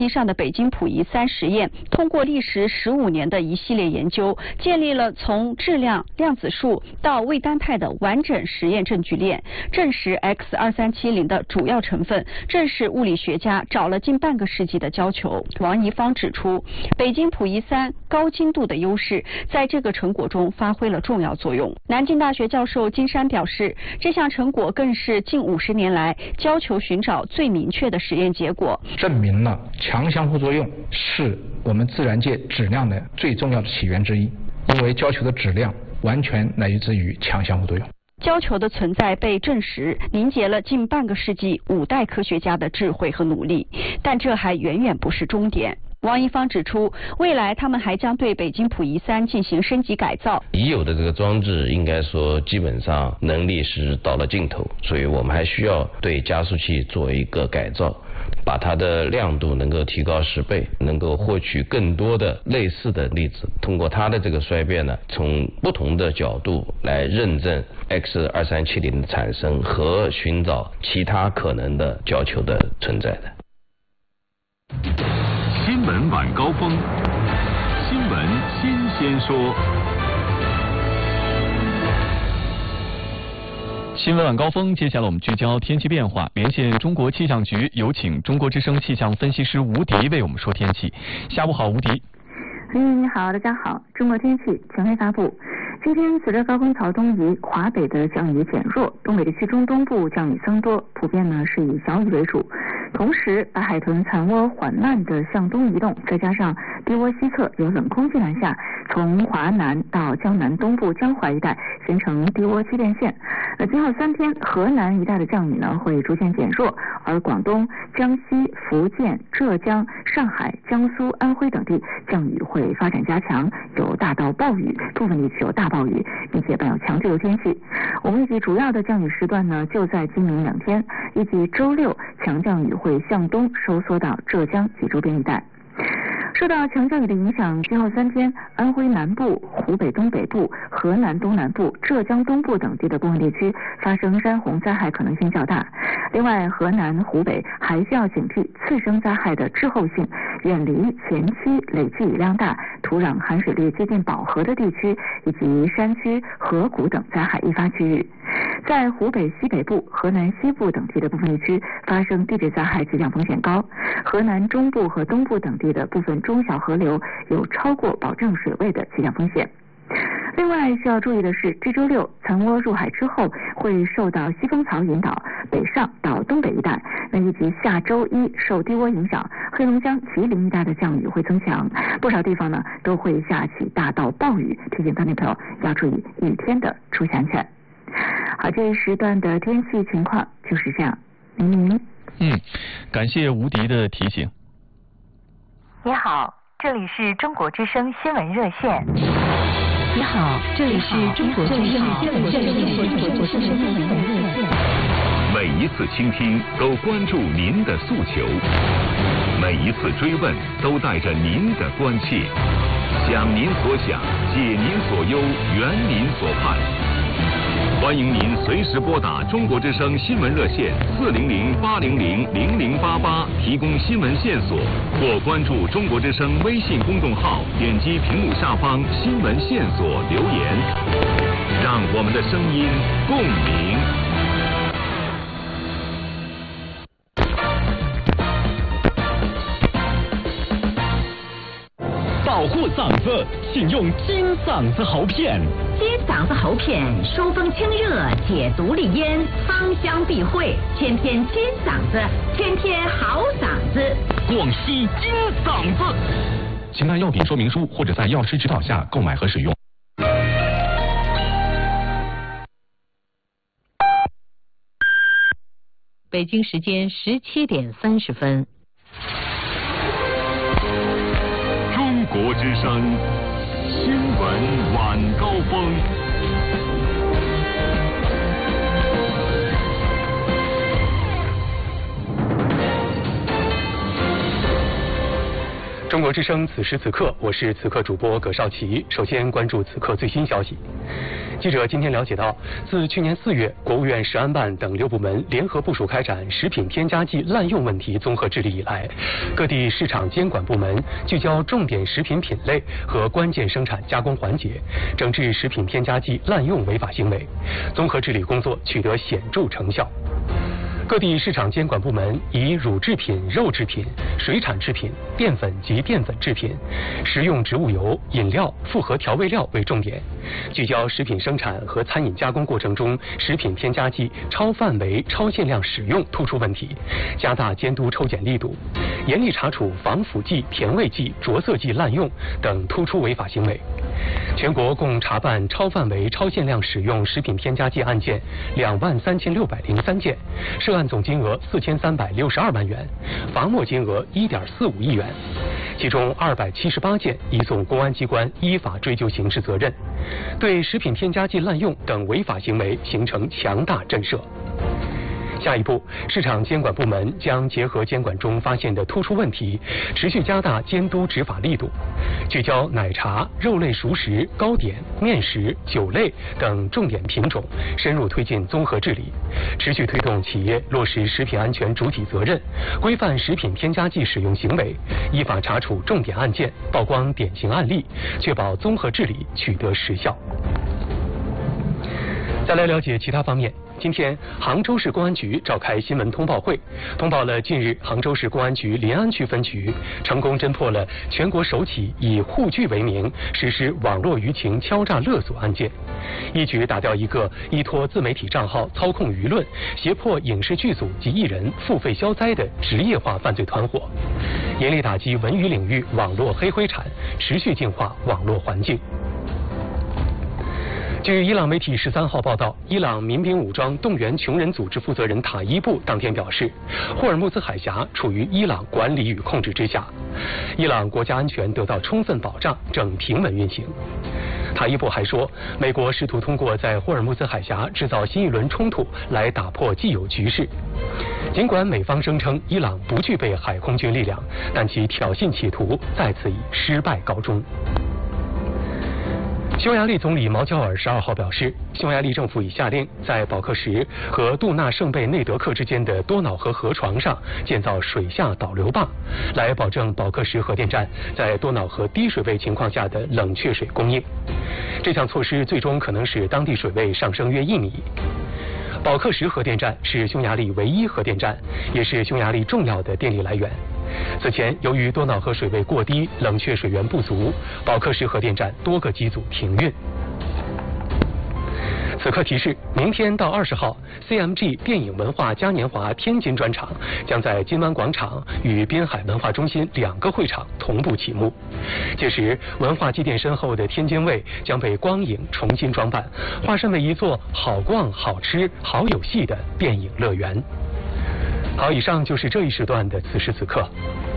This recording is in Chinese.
上的北京溥仪3实验，通过历时15年的一系列研究，建立了从质量、量子数到微单态的完整实验证据链，证实 X2370的主要成分正是物理学家找了近半个世纪的焦球。王贻芳指出，北京溥仪3高精度的优势在这个成果中发挥了重要作用。南京大学教授金山表示，这项成果更是近50年来焦球寻找最明确的实验结果， 证明了强相互作用是我们自然界质量的最重要的起源之一，因为焦球的质量完全来自于强相互作用。 焦球的存在被证实，凝结了近半个世纪5代科学家的智慧和努力，但这还远远不是终点。王贻芳指出，未来他们还将对北京溥仪3进行升级改造。 已有的这个装置应该说基本上能力是到了尽头，所以我们还需要对加速器做一个改造，把它的亮度能够提高10倍，能够获取更多的类似的粒子，通过它的这个衰变呢，从不同的角度来认证 X2370的产生和寻找其他可能的焦球的存在的。 新闻晚高峰，新闻新鲜说。 新闻晚高峰，接下来我们聚焦天气变化，连线中国气象局，有请中国之声气象分析师吴迪为我们说天气。下午好，吴迪。 你好，大家好。中国天气权威发布。今天随着高空槽东移，华北的降雨减弱，东北地区中东部降雨增多，普遍呢是以小雨为主。同时，白海豚残涡缓慢地向东移动，再加上低涡西侧有冷空气南下，从华南到江南东部江淮一带形成低涡气垫线。今后3天，河南一带的降雨呢会逐渐减弱，而广东、江西、福建、浙江、上海、江苏、安徽等地降雨会发展加强，有大到暴雨，部分地区有大暴雨，并且伴有强对流天气。我们预计主要的降雨时段呢就在今明2天，预计周6强降雨会向东收缩到浙江及周边一带。受到强降雨的影响，今后3天，安徽南部、湖北东北部、河南东南部、浙江东部等地的部分地区发生山洪灾害可能性较大。另外，河南、湖北还需要警惕次生灾害的滞后性，远离前期累积雨量大、土壤含水率接近饱和的地区，以及山区、河谷等灾害易发区域。在湖北西北部、河南西部等地的部分地区发生地质灾害气象风险高，河南中部和东部等地的部分中小河流有超过保证水位的气象风险。另外需要注意的是，这周6残涡入海之后会受到西风槽引导，北上到东北一带。那预计下周1受低涡影响，黑龙江、吉林一带的降雨会增强，不少地方呢都会下起大到暴雨，提醒当地朋友要注意雨天的出行安全。好，这一时段的天气情况就是这样。 感谢吴迪的提醒。 你好，这里是中国之声新闻热线。 你好，这里是中国之声新闻热线。 每一次倾听都关注您的诉求，每一次追问都带着您的关切，想您所想，解您所忧，圆您所盼。欢迎您随时拨打中国之声新闻热线400-800-0088提供新闻线索，或关注中国之声微信公众号，点击屏幕下方新闻线索留言，让我们的声音共鸣。 保护嗓子，请用金嗓子喉片。 金嗓子喉片疏风清热，解毒利咽，芳香避秽，天天金嗓子，天天好嗓子。 广西金嗓子，请看药品说明书或者在药师指导下购买和使用。 北京时间17点30分。 中国之声新闻晚高峰。 中国之声此时此刻，我是此刻主播葛少奇。首先关注此刻最新消息。记者今天了解到，自去年4月，国务院食安办等6部门联合部署开展食品添加剂滥用问题综合治理以来，各地市场监管部门聚焦重点食品品类和关键生产加工环节，整治食品添加剂滥用违法行为，综合治理工作取得显著成效。各地市场监管部门以乳制品、肉制品、水产制品、淀粉及淀粉制品、食用植物油、饮料、复合调味料为重点，聚焦食品生产和餐饮加工过程中食品添加剂超范围、超限量使用突出问题，加大监督抽检力度，严厉查处防腐剂、甜味剂、着色剂滥用等突出违法行为。全国共查办超范围、超限量使用食品添加剂案件23603件，涉案总金额4362万元，罚没金额1.45亿元，其中278件移送公安机关依法追究刑事责任，对食品添加剂滥用等违法行为形成强大震慑。下一步，市场监管部门将结合监管中发现的突出问题，持续加大监督执法力度，聚焦奶茶、肉类熟食、糕点、面食、酒类等重点品种，深入推进综合治理，持续推动企业落实食品安全主体责任，规范食品添加剂使用行为，依法查处重点案件，曝光典型案例，确保综合治理取得实效。再来了解其他方面。今天，杭州市公安局召开新闻通报会，通报了近日杭州市公安局临安区分局成功侦破了全国首起以沪剧为名实施网络舆情敲诈勒索案件，一举打掉一个依托自媒体账号操控舆论、胁迫影视剧组及艺人付费消灾的职业化犯罪团伙，严厉打击文娱领域网络黑灰产，持续净化网络环境。据伊朗媒体13号报道，伊朗民兵武装动员穷人组织负责人塔伊布当天表示，霍尔木兹海峡处于伊朗管理与控制之下，伊朗国家安全得到充分保障，正平稳运行。塔伊布还说，美国试图通过在霍尔木兹海峡制造新一轮冲突来打破既有局势。尽管美方声称伊朗不具备海空军力量，但其挑衅企图再次以失败告终。匈牙利总理毛焦尔12号表示，匈牙利政府已下令在保克什和杜纳圣贝内德克之间的多瑙河河床上建造水下导流坝，来保证保克什核电站在多瑙河低水位情况下的冷却水供应。这项措施最终可能使当地水位上升约1米。保克什核电站是匈牙利唯一核电站，也是匈牙利重要的电力来源。此前，由于多瑙河水位过低，冷却水源不足，保克什核电站多个机组停运。此刻提示，明天到20号 ，CMG 电影文化嘉年华天津专场将在金湾广场与滨海文化中心2个会场同步启幕。届时，文化积淀深厚的天津卫将被光影重新装扮，化身为一座好逛、好吃、好有戏的电影乐园。好，以上就是这一时段的此时此刻。